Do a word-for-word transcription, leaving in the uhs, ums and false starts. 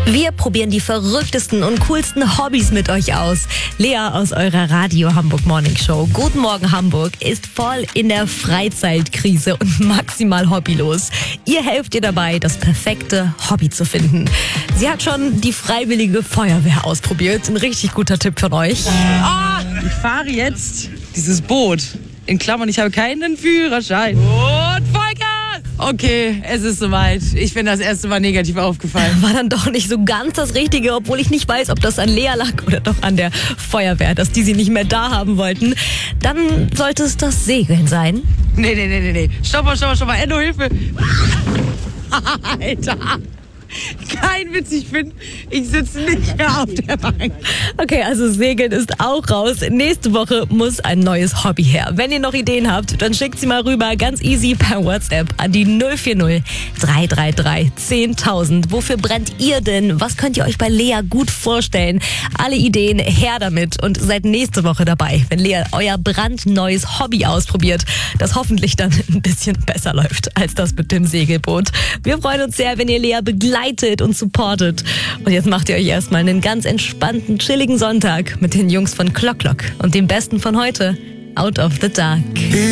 Wir probieren die verrücktesten und coolsten Hobbys mit euch aus. Lea aus eurer Radio Hamburg Morning Show. Guten Morgen Hamburg ist voll in der Freizeitkrise und maximal hobbylos. Ihr helft ihr dabei, das perfekte Hobby zu finden. Sie hat schon die Freiwillige Feuerwehr ausprobiert. Ein richtig guter Tipp von euch. Oh, ich fahre jetzt dieses Boot. In Klammern, ich habe keinen Führerschein. Und Vollgas! Okay, es ist soweit. Ich bin das erste Mal negativ aufgefallen. War dann doch nicht so ganz das Richtige, obwohl ich nicht weiß, ob das an Lea lag oder doch an der Feuerwehr, dass die sie nicht mehr da haben wollten. Dann sollte es das Segeln sein. Nee, nee, nee, nee, nee. Stopp mal, stopp mal, stopp mal. Endo, Hilfe. Alter. Kein Witz, ich bin, ich sitze nicht mehr auf der Bank. Okay, also Segeln ist auch raus. Nächste Woche muss ein neues Hobby her. Wenn ihr noch Ideen habt, dann schickt sie mal rüber, ganz easy per WhatsApp an die null vier null drei drei drei zehntausend. Wofür brennt ihr denn? Was könnt ihr euch bei Lea gut vorstellen? Alle Ideen her damit und seid nächste Woche dabei, wenn Lea euer brandneues Hobby ausprobiert, das hoffentlich dann ein bisschen besser läuft als das mit dem Segelboot. Wir freuen uns sehr, wenn ihr Lea begleitet und supportet. Und jetzt macht ihr euch erstmal einen ganz entspannten, chilligen Sonntag mit den Jungs von Clock Clock und dem Besten von heute, Out of the Dark.